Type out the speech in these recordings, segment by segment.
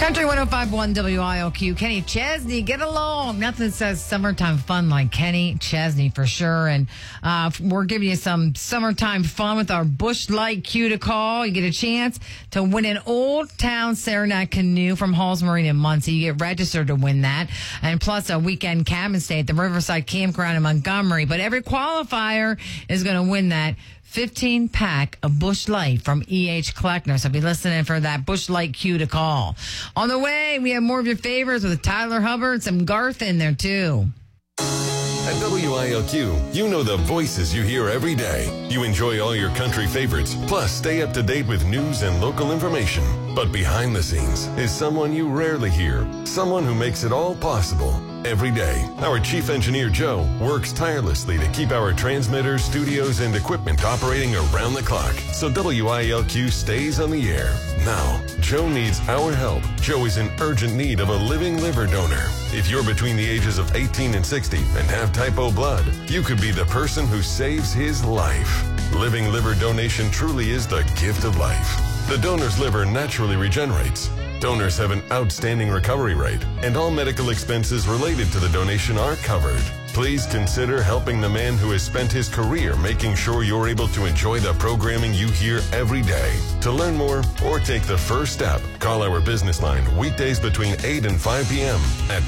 Country 105.1 WILQ. Kenny Chesney, get along. Nothing says summertime fun like Kenny Chesney for sure. And we're giving you some summertime fun with our Busch Light cue to call. You get a chance to win an Old Town Saranac canoe from Halls Marine in Muncie. You get registered to win that. And plus a weekend cabin stay at the Riverside Campground in Montgomery. But every qualifier is going to win that 15-pack of Busch Light from E.H. Kleckner. So be listening for that Busch Light cue to call. On the way, we have more of your favorites with Tyler Hubbard, some Garth in there, too. At WILQ, you know the voices you hear every day. You enjoy all your country favorites, plus stay up to date with news and local information. But behind the scenes is someone you rarely hear, someone who makes it all possible. Every day, our chief engineer, Joe, works tirelessly to keep our transmitters, studios, and equipment operating around the clock so WILQ stays on the air. Now, Joe needs our help. Joe is in urgent need of a living liver donor. If you're between the ages of 18 and 60 and have type O blood, you could be the person who saves his life. Living liver donation truly is the gift of life. The donor's liver naturally regenerates. Donors have an outstanding recovery rate, and all medical expenses related to the donation are covered. Please consider helping the man who has spent his career making sure you're able to enjoy the programming you hear every day. To learn more or take the first step, call our business line weekdays between 8 and 5 p.m. at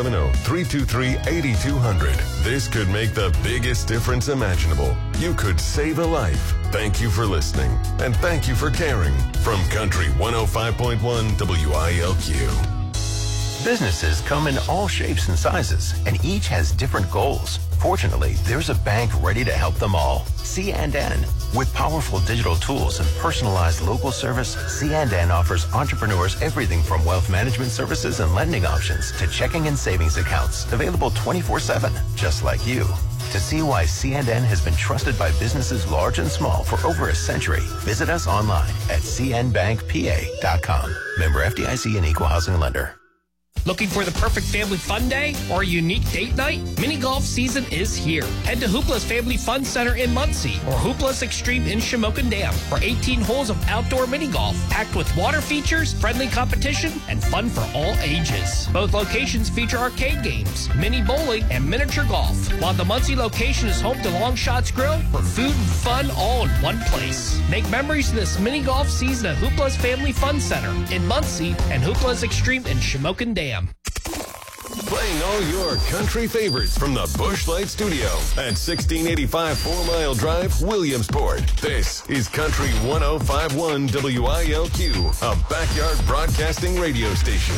570-323-8200. This could make the biggest difference imaginable. You could save a life. Thank you for listening, and thank you for caring. From Country 105.1 WILQ. Businesses come in all shapes and sizes, and each has different goals. Fortunately, there's a bank ready to help them all. C&N. With powerful digital tools and personalized local service, C&N offers entrepreneurs everything from wealth management services and lending options to checking and savings accounts, available 24/7, just like you. To see why C&N has been trusted by businesses large and small for over a century, visit us online at cnbankpa.com. Member FDIC and Equal Housing Lender. Looking for the perfect family fun day or a unique date night? Mini golf season is here. Head to Hoopla's Family Fun Center in Muncie or Hoopla's Extreme in Shamokin Dam for 18 holes of outdoor mini golf, packed with water features, friendly competition, and fun for all ages. Both locations feature arcade games, mini bowling, and miniature golf, while the Muncie location is home to Long Shots Grill for food and fun all in one place. Make memories this mini golf season at Hoopla's Family Fun Center in Muncie and Hoopla's Extreme in Shamokin Dam. Playing all your country favorites from the Busch Light Studio at 1685 4 Mile Drive, Williamsport. This is Country 105.1 WILQ, a backyard broadcasting radio station.